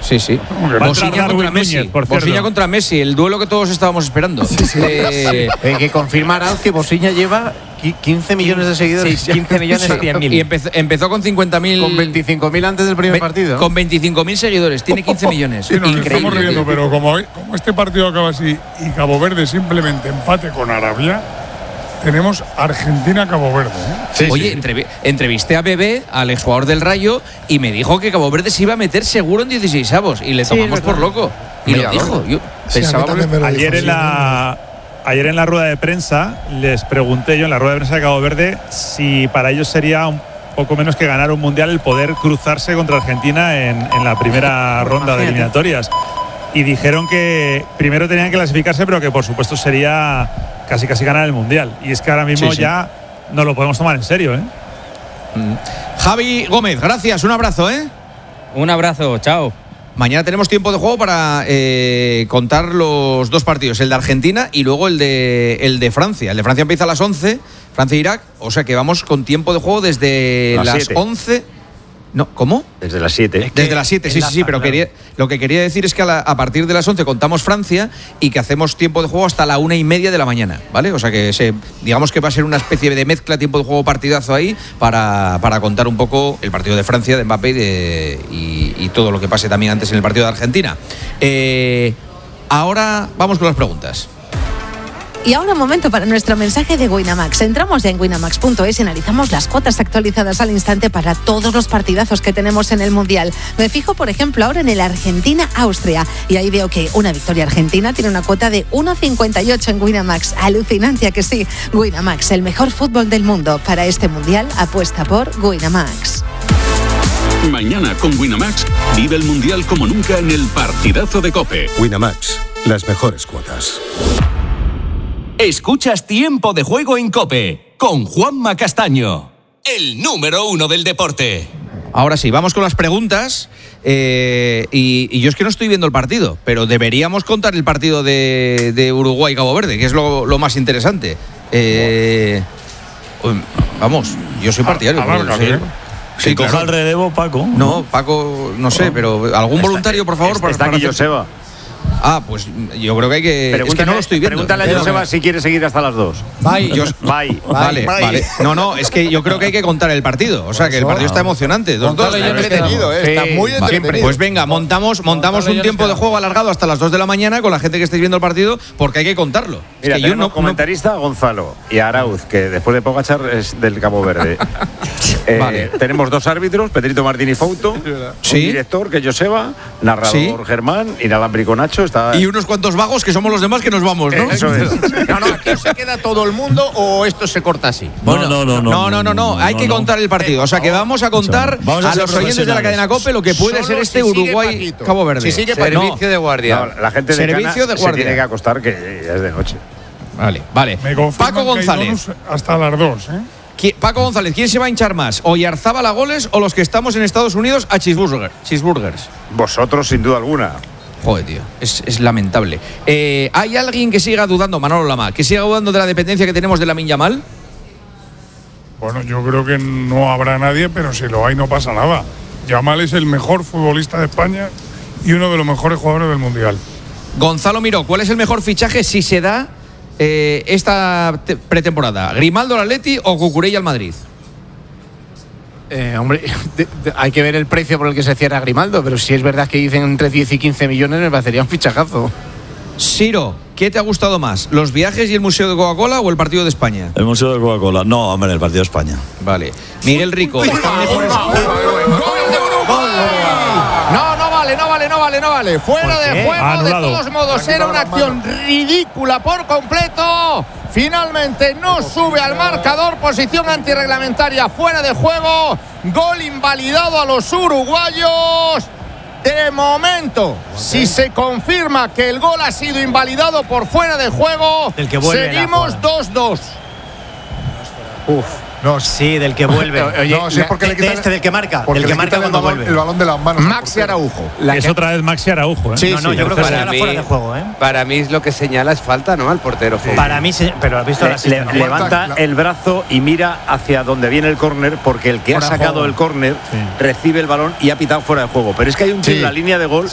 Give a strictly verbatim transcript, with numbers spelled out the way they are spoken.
Sí, sí. Bosiña contra Messi. Bosiña contra Messi, el duelo que todos estábamos esperando. Sí, sí. Eh, eh, que confirmar que Bosiña lleva quince millones de seguidores. Sí, quince millones cien mil. Y empezó, empezó con cincuenta mil. Con veinticinco mil antes del primer ve, partido. Con veinticinco mil seguidores. Tiene quince millones. Sí, nos Increíble. Estamos riendo, pero como, como este partido acaba así y Cabo Verde simplemente empate con Arabia, tenemos Argentina-Cabo Verde. ¿eh? Sí, Oye, sí. Entrev entrevisté a Bebé, al exjugador del Rayo, y me dijo que Cabo Verde se iba a meter seguro en dieciséis avos. Y le tomamos sí, por loco. Y Mira, lo dijo. Yo sí, pensaba lo ayer, en la, ayer en la rueda de prensa les pregunté yo, en la rueda de prensa de Cabo Verde, si para ellos sería un poco menos que ganar un mundial el poder cruzarse contra Argentina en, en la primera ronda de eliminatorias. Y dijeron que primero tenían que clasificarse, pero que por supuesto sería casi casi ganar el mundial. Y es que ahora mismo sí, sí. ya no lo podemos tomar en serio, ¿eh? Mm. Javi Gómez, gracias, un abrazo, ¿eh? Un abrazo, chao. Mañana tenemos tiempo de juego para eh, contar los dos partidos, el de Argentina y luego el de, el de Francia. El de Francia empieza a las once, Francia-Irak, o sea que vamos con tiempo de juego desde las, las once. No, ¿cómo? Desde las siete. Es Desde las siete, sí, sí, sí, pero quería, lo que quería decir es que a, la, a partir de las once contamos Francia y que hacemos tiempo de juego hasta la una y media de la mañana, ¿vale? O sea que se, digamos que va a ser una especie de mezcla, tiempo de juego partidazo ahí para, para contar un poco el partido de Francia, de Mbappé y, de, y, y todo lo que pase también antes en el partido de Argentina. Eh, ahora vamos con las preguntas. Y ahora un momento para nuestro mensaje de Winamax. Entramos ya en winamax punto es y analizamos las cuotas actualizadas al instante para todos los partidazos que tenemos en el Mundial. Me fijo, por ejemplo, ahora en el Argentina-Austria y ahí veo que una victoria argentina tiene una cuota de uno cincuenta y ocho en Winamax. Alucinante, que sí. Winamax, el mejor fútbol del mundo. Para este Mundial, apuesta por Winamax. Mañana con Winamax vive el Mundial como nunca en el partidazo de COPE. Winamax, las mejores cuotas. Escuchas Tiempo de Juego en COPE con Juanma Castaño, el número uno del deporte. Ahora sí, vamos con las preguntas. Eh, y, y yo es que no estoy viendo el partido, pero deberíamos contar el partido de, de Uruguay y Cabo Verde, que es lo, lo más interesante. Eh, vamos, yo soy partidario. Ah, ah, sí, sí, coja claro. el relevo, Paco. No, Paco, no sé, pero algún está, voluntario, por favor. Está, para, está para aquí Joseba. Ah, pues yo creo que hay que. Es que no lo estoy viendo. Pregúntale a Joseba si quiere seguir hasta las dos. Bye. Yo, bye. Vale, bye. vale. No, no, es que yo creo que hay que contar el partido. O sea, que el partido está emocionante. Dos, dos. Está entretenido, ¿eh? Está muy entretenido. Pues venga, montamos, montamos un tiempo de juego alargado hasta las dos de la mañana con la gente que estéis viendo el partido, porque hay que contarlo. Mira, es que yo no, no, comentarista Gonzalo y Arauz, que después de Pogachar es del Cabo Verde. eh, vale. Tenemos dos árbitros, Pedrito Martín y Fouto. ¿Sí? Un director, que es Joseba, narrador ¿Sí? Germán, inalámbrico Nacho. Está... Y unos cuantos vagos que somos los demás que nos vamos, ¿no? Eso es. No, no, aquí se queda todo el mundo o esto se corta así. Bueno, no, no, no, no, no, no, no, hay que contar el partido. O sea, que vamos a contar vamos a, a los oyentes de la cadena COPE lo que puede Solo ser este si Uruguay-Cabo Verde. Si sigue servicio de guardia. No, la gente de servicio Cana de guardia. Se tiene que acostar, que ya es de noche. Vale, vale. Paco González. Hasta las dos, ¿eh? Paco González, ¿quién se va a hinchar más? ¿Oyarzábal a goles o los que estamos en Estados Unidos a cheeseburgers? cheeseburgers? Vosotros, sin duda alguna. Joder, tío, es, es lamentable. Eh, ¿Hay alguien que siga dudando, Manolo Lama, que siga dudando de la dependencia que tenemos de Lamine Yamal? Bueno, yo creo que no habrá nadie, pero si lo hay no pasa nada. Yamal es el mejor futbolista de España y uno de los mejores jugadores del Mundial. Gonzalo Miró, ¿cuál es el mejor fichaje si se da eh, esta pretemporada? ¿Grimaldo al Atleti o Cucurella al Madrid? Eh, hombre, de, de, hay que ver el precio por el que se cierra Grimaldo, pero si es verdad que dicen entre diez y quince millones, me parecería un fichajazo. Siro, ¿qué te ha gustado más? ¿Los viajes y el Museo de Coca-Cola o el partido de España? El Museo de Coca-Cola. No, hombre, el partido de España. Vale. Miguel Rico. No, no vale, no vale, no vale, no vale. Fuera de juego, ah, de todos modos, era una acción ridícula por completo. Finalmente no sube al marcador, posición antirreglamentaria fuera de juego, gol invalidado a los uruguayos. De momento, si se confirma que el gol ha sido invalidado por fuera de juego, seguimos dos dos. Uf. No, sí, del que vuelve. Oye, no, sí, es porque de, le quitan, de este, del que marca. Del que marca el cuando balón, vuelve. el balón de las manos. Maxi Araujo. La es que... otra vez Maxi Araujo, ¿eh? Sí, no, no, sí, yo creo que para mí, fuera de juego, ¿eh? Para mí es lo que señala es falta, ¿no? Al portero. Sí. Para mí, pero has visto le, la le, Levanta la... el brazo y mira hacia donde viene el córner, porque el que fuera ha sacado el córner sí. recibe el balón y ha pitado fuera de juego. Pero es que hay un sí. en la línea de gol